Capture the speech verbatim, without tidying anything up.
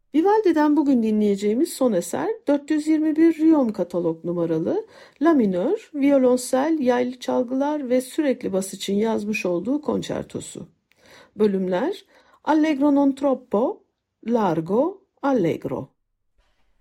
Vivaldi'den bugün dinleyeceğimiz son eser dört yüz yirmi bir Riom katalog numaralı La minör, violonsel, yaylı çalgılar ve sürekli bas için yazmış olduğu konçertosu. Bölümler Allegro non troppo, Largo, Allegro.